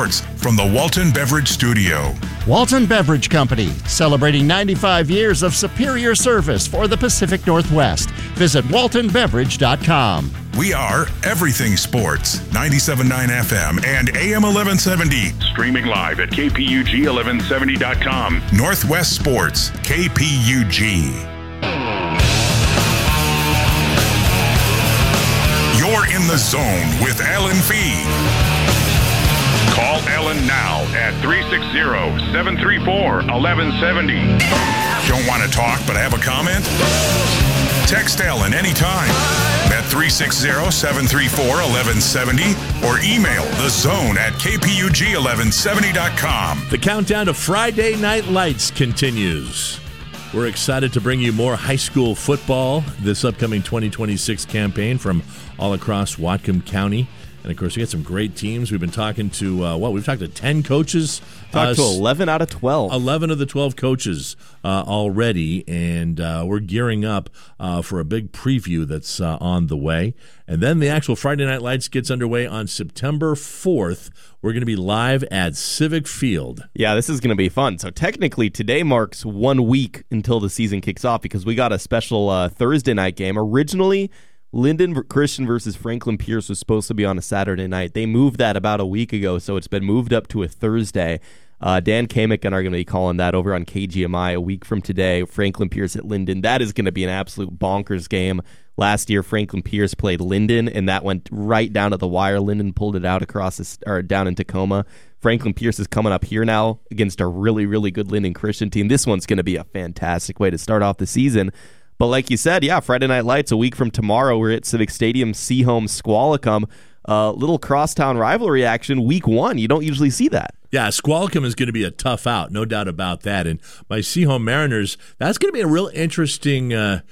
Sports from the Walton Beverage Studio. Walton Beverage Company, celebrating 95 years of superior service for the Pacific Northwest. Visit waltonbeverage.com. We are Everything Sports, 97.9 FM and AM 1170. Streaming live at kpug1170.com. Northwest Sports, KPUG. You're in the zone with Alan Fee. Call Ellen now at 360-734-1170. Don't want to talk but have a comment? Text Ellen anytime at 360-734-1170 or email thezone@kpug1170.com. The countdown to Friday Night Lights continues. We're excited to bring you more high school football this upcoming 2026 campaign from all across Whatcom County. And, of course, we got some great teams. We've been talking to, we've talked to 10 coaches. Talked to 11 out of 12. 11 of the 12 coaches already, and we're gearing up for a big preview that's on the way. And then the actual Friday Night Lights gets underway on September 4th. We're going to be live at Civic Field. Yeah, this is going to be fun. So technically, today marks 1 week until the season kicks off because we got a special Thursday night game. Originally, Linden Christian versus Franklin Pierce was supposed to be on a Saturday night. They moved that about a week ago, so it's been moved up to a Thursday. Dan Kamek and I are going to be calling that over on KGMI a week from today. Franklin Pierce at Linden. That is going to be an absolute bonkers game. Last year, Franklin Pierce played Linden, and that went right down to the wire. Linden pulled it out down in Tacoma. Franklin Pierce is coming up here now against a really, really good Linden Christian team. This one's going to be a fantastic way to start off the season. But like you said, yeah, Friday Night Lights, a week from tomorrow, we're at Civic Stadium, Seaholm, Squalicum. Little crosstown rivalry action, week one. You don't usually see that. Yeah, Squalicum is going to be a tough out, no doubt about that. And my Seaholm Mariners, that's going to be a real interesting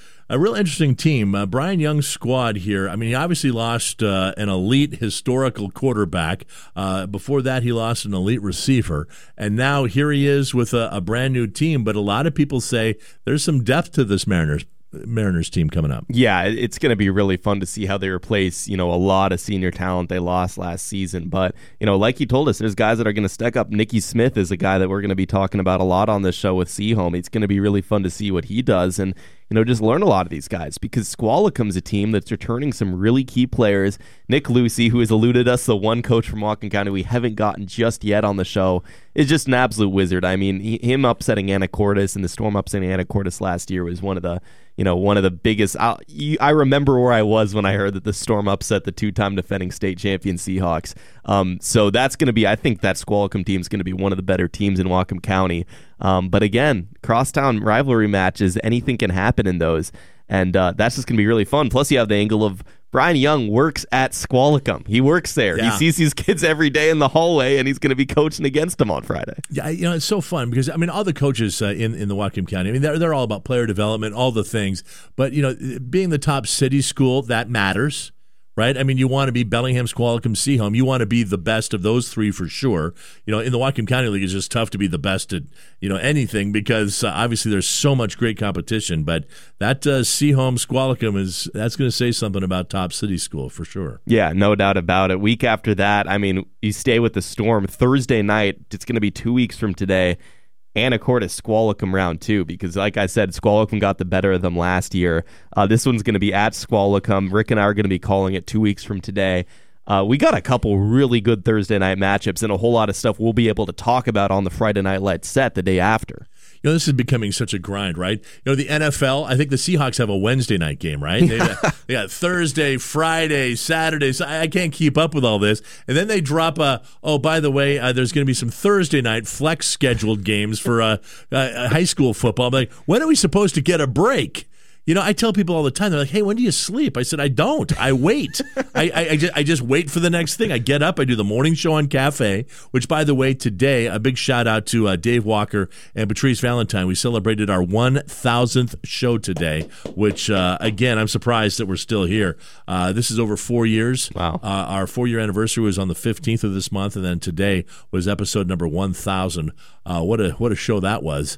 team. Brian Young's squad here, I mean, he obviously lost an elite historical quarterback. Before that, he lost an elite receiver. And now here he is with a brand new team. But a lot of people say there's some depth to this Mariners team coming up. Yeah, it's going to be really fun to see how they replace, a lot of senior talent they lost last season. But, like you told us, there's guys that are going to step up. Nicky Smith is a guy that we're going to be talking about a lot on this show with Seaholm. It's going to be really fun to see what he does and, just learn a lot of these guys because Squalicum's a team that's returning some really key players. Nick Lucy, who has eluded us, the one coach from Whatcom County we haven't gotten just yet on the show, is just an absolute wizard. I mean, him upsetting Anacortes and the Storm upsetting Anacortes last year was one of the biggest. I remember where I was when I heard that the Storm upset the two-time defending state champion Seahawks. So that's going to be, I think that Squalicum team is going to be one of the better teams in Whatcom County. But again, crosstown rivalry matches, anything can happen in those. And that's just going to be really fun. Plus, you have the angle of Brian Young works at Squalicum. He works there. Yeah. He sees these kids every day in the hallway, and he's going to be coaching against them on Friday. Yeah, it's so fun because, I mean, all the coaches in the Whatcom County, I mean, they're all about player development, all the things. But, being the top city school, that matters. Right? I mean, you want to be Bellingham, Squalicum, Seaholm. You want to be the best of those three for sure. In the Whatcom County League, it's just tough to be the best at, anything because obviously there's so much great competition. But that Seaholm, Squalicum, that's going to say something about top city school for sure. Yeah, no doubt about it. Week after that, I mean, you stay with the Storm. Thursday night, it's going to be 2 weeks from today. Anacortes Squalicum round 2 because, like I said, Squalicum got the better of them last year. This one's going to be at Squalicum. Rick and I are going to be calling it 2 weeks from today. We got a couple really good Thursday night matchups and a whole lot of stuff we'll be able to talk about on the Friday Night Lights set the day after. This is becoming such a grind, right? The NFL, I think the Seahawks have a Wednesday night game, right? They got Thursday, Friday, Saturday. So I can't keep up with all this. And then they drop by the way, there's going to be some Thursday night flex scheduled games for high school football. I'm like, when are we supposed to get a break? I tell people all the time, they're like, hey, when do you sleep? I said, I don't. I wait. I just wait for the next thing. I get up. I do the morning show on Cafe, which, by the way, today, a big shout out to Dave Walker and Patrice Valentine. We celebrated our 1,000th show today, which, again, I'm surprised that we're still here. This is over 4 years. Wow. Our 4-year anniversary was on the 15th of this month, and then today was episode number 1,000. What a show that was.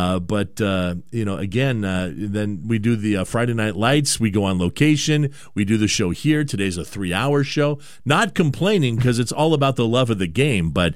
Again, then we do the Friday Night Lights. We go on location. We do the show here. Today's a 3-hour show. Not complaining because it's all about the love of the game, but